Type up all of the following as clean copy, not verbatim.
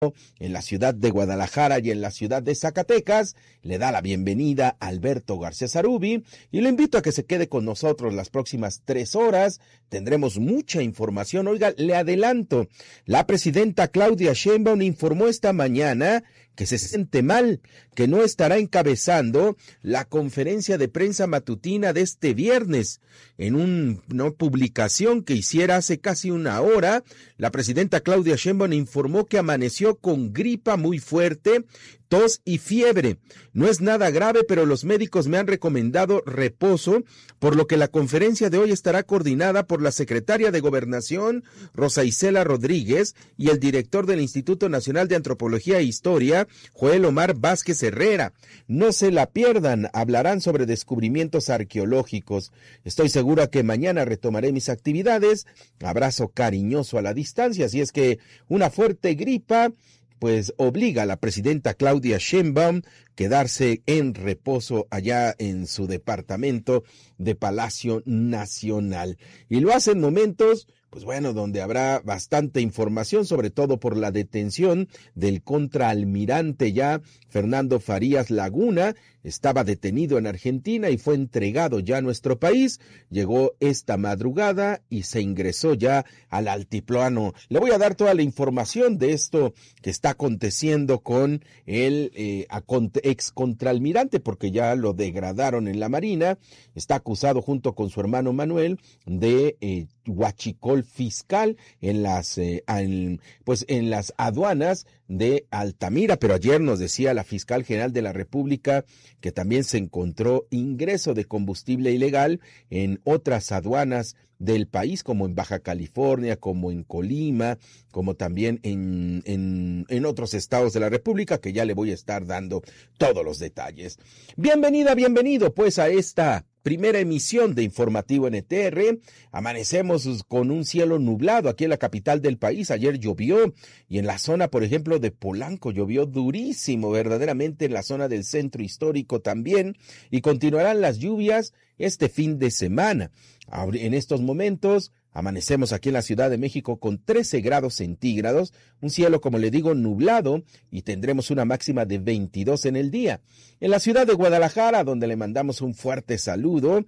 en la ciudad de Guadalajara y en la ciudad de Zacatecas. Le da la bienvenida a Alberto García Zarubi y le invito a que se quede con nosotros las próximas 3 horas. Tendremos mucha información. Oiga, le adelanto, la presidenta Claudia Sheinbaum informó esta mañana que se siente mal, que no estará encabezando la conferencia de prensa matutina de este viernes. En una publicación que hiciera hace casi una hora, la presidenta Claudia Sheinbaum informó que amaneció con gripa muy fuerte, tos y fiebre. No es nada grave, pero los médicos me han recomendado reposo, por lo que la conferencia de hoy estará coordinada por la secretaria de Gobernación, Rosa Isela Rodríguez, y el director del Instituto Nacional de Antropología e Historia, Joel Omar Vázquez Herrera. No se la pierdan, hablarán sobre descubrimientos arqueológicos. Estoy segura que mañana retomaré mis actividades. Abrazo cariñoso a la distancia, así es que una fuerte gripa pues obliga a la presidenta Claudia Sheinbaum quedarse en reposo allá en su departamento de Palacio Nacional. Y lo hace en momentos, pues bueno, donde habrá bastante información, sobre todo por la detención del contraalmirante ya Fernando Farías Laguna. Estaba detenido en Argentina y fue entregado ya a nuestro país. Llegó esta madrugada y se ingresó ya al altiplano. Le voy a dar toda la información de esto que está aconteciendo con el ex contraalmirante, porque ya lo degradaron en la Marina. Está acusado junto con su hermano Manuel de huachicol fiscal en las aduanas de Altamira, pero ayer nos decía la fiscal general de la República que también se encontró ingreso de combustible ilegal en otras aduanas del país, como en Baja California, como en Colima, como también en otros estados de la República, que ya le voy a estar dando todos los detalles. Bienvenida, bienvenido pues a esta primera emisión de Informativo NTR. Amanecemos con un cielo nublado aquí en la capital del país. Ayer llovió y en la zona, por ejemplo, de Polanco llovió durísimo, verdaderamente en la zona del centro histórico también, y continuarán las lluvias este fin de semana. En estos momentos amanecemos aquí en la Ciudad de México con 13 grados centígrados, un cielo, como le digo, nublado, y tendremos una máxima de 22 en el día. En la ciudad de Guadalajara, donde le mandamos un fuerte saludo,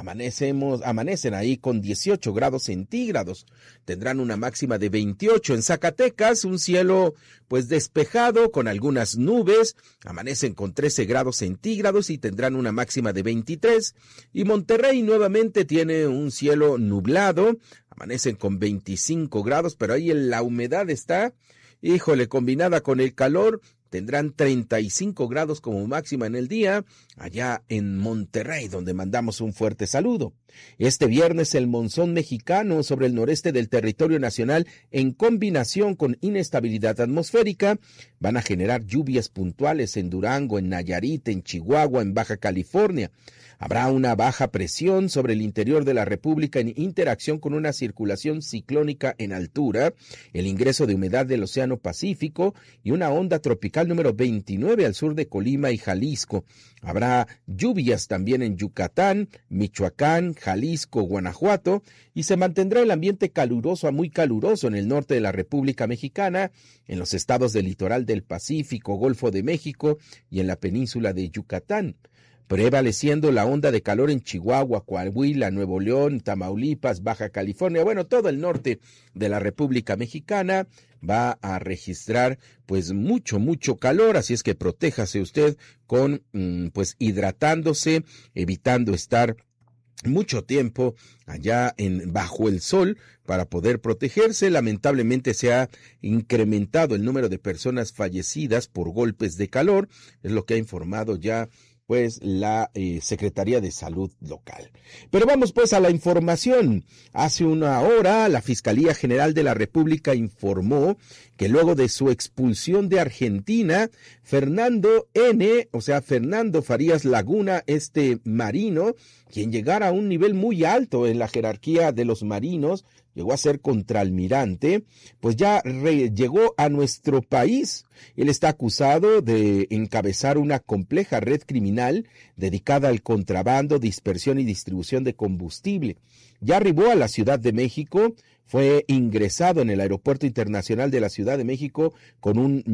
amanecen ahí con 18 grados centígrados, tendrán una máxima de 28. En Zacatecas, un cielo pues despejado con algunas nubes, amanecen con 13 grados centígrados y tendrán una máxima de 23. Y Monterrey nuevamente tiene un cielo nublado, amanecen con 25 grados, pero ahí la humedad está, híjole, combinada con el calor, tendrán 35 grados como máxima en el día, allá en Monterrey, donde mandamos un fuerte saludo. Este viernes el monzón mexicano sobre el noreste del territorio nacional, en combinación con inestabilidad atmosférica, van a generar lluvias puntuales en Durango, en Nayarit, en Chihuahua, en Baja California. Habrá una baja presión sobre el interior de la República en interacción con una circulación ciclónica en altura, el ingreso de humedad del Océano Pacífico y una onda tropical número 29 al sur de Colima y Jalisco. Habrá lluvias también en Yucatán, Michoacán, Jalisco, Guanajuato, y se mantendrá el ambiente caluroso a muy caluroso en el norte de la República Mexicana, en los estados del litoral del Pacífico, Golfo de México y en la península de Yucatán, prevaleciendo la onda de calor en Chihuahua, Coahuila, Nuevo León, Tamaulipas, Baja California. Bueno, todo el norte de la República Mexicana va a registrar pues mucho calor, así es que protéjase usted con pues hidratándose, evitando estar mucho tiempo allá bajo el sol para poder protegerse. Lamentablemente se ha incrementado el número de personas fallecidas por golpes de calor, es lo que ha informado ya pues la Secretaría de Salud local. Pero vamos pues a la información. Hace una hora la Fiscalía General de la República informó que luego de su expulsión de Argentina, Fernando Farías Laguna, este marino, quien llegara a un nivel muy alto en la jerarquía de los marinos, llegó a ser contraalmirante, pues ya llegó a nuestro país. Él está acusado de encabezar una compleja red criminal dedicada al contrabando, dispersión y distribución de combustible. Ya arribó a la Ciudad de México, fue ingresado en el Aeropuerto Internacional de la Ciudad de México con un